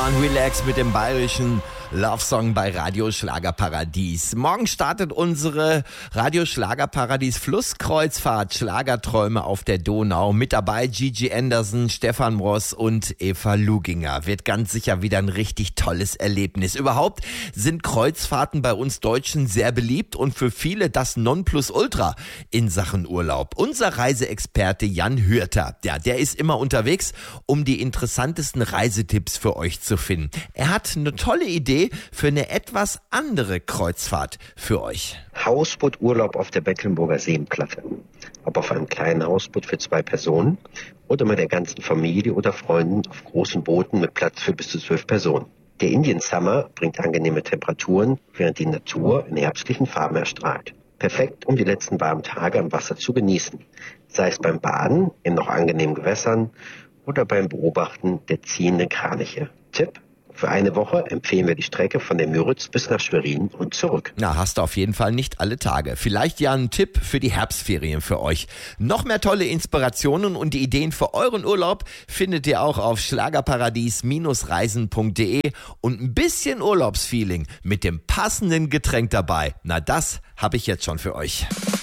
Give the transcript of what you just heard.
waren Relax mit dem bayerischen Love-Song bei Radio Schlagerparadies. Morgen startet unsere Radio Schlagerparadies Flusskreuzfahrt Schlagerträume auf der Donau. Mit dabei Gigi Anderson, Stefan Ross und Eva Luginger. Wird ganz sicher wieder ein richtig tolles Erlebnis. Überhaupt sind Kreuzfahrten bei uns Deutschen sehr beliebt und für viele das Nonplusultra in Sachen Urlaub. Unser Reiseexperte Jan Hürter, der ist immer unterwegs, um die interessantesten Reisetipps für euch zu finden. Er hat eine tolle Idee für eine etwas andere Kreuzfahrt für euch. Hausbooturlaub auf der Mecklenburger Seenplatte. Ob auf einem kleinen Hausboot für 2 Personen oder mit der ganzen Familie oder Freunden auf großen Booten mit Platz für bis zu 12 Personen. Der Indian Summer bringt angenehme Temperaturen, während die Natur in herbstlichen Farben erstrahlt. Perfekt, um die letzten warmen Tage am Wasser zu genießen. Sei es beim Baden in noch angenehmen Gewässern oder beim Beobachten der ziehenden Kraniche. Tipp: Für eine Woche empfehlen wir die Strecke von der Müritz bis nach Schwerin und zurück. Na, hast du auf jeden Fall nicht alle Tage. Vielleicht ja ein Tipp für die Herbstferien für euch. Noch mehr tolle Inspirationen und die Ideen für euren Urlaub findet ihr auch auf schlagerparadies-reisen.de und ein bisschen Urlaubsfeeling mit dem passenden Getränk dabei. Na, das habe ich jetzt schon für euch.